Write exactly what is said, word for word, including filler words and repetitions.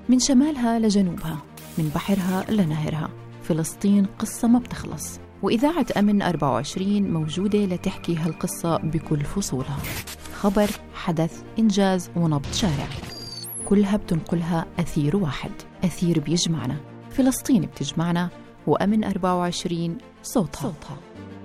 من شمالها لجنوبها، من بحرها لنهرها، فلسطين قصة ما بتخلص. وإذاعة أمن أربعة وعشرين موجودة لتحكي هالقصة بكل فصولها، خبر، حدث، إنجاز ونبض شارع، كلها بتنقلها أثير واحد، أثير بيجمعنا، فلسطين بتجمعنا، وأمن أربعة وعشرين صوتها, صوتها.